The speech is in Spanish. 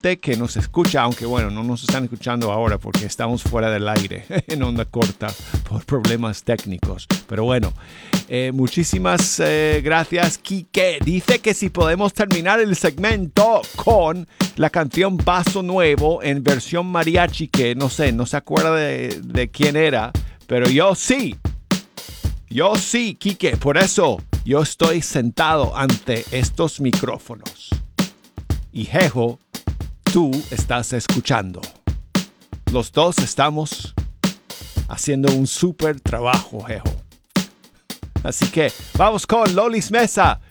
gente que nos escucha, aunque bueno, no nos están escuchando ahora porque estamos fuera del aire en onda corta por problemas técnicos. Pero bueno, muchísimas gracias, Quique. Dice que si podemos terminar el segmento con la canción Paso Nuevo en versión mariachi, que no se acuerda de quién era, pero yo sí, Quique. Por eso yo estoy sentado ante estos micrófonos. Y Jejo, tú estás escuchando. Los dos estamos haciendo un súper trabajo, Jejo. Así que vamos con Lolis Mesa